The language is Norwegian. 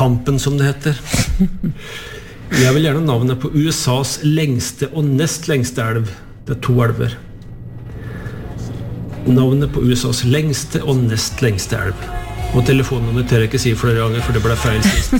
tampen som det heter. Jeg vil gjerne navnet på USAs lengste og nest lengste elv. Det 2 elver. Navnet på USAs lengste og nest lengste elv. Og telefonnummer tør jeg ikke si flere ganger, for det ble feil sist.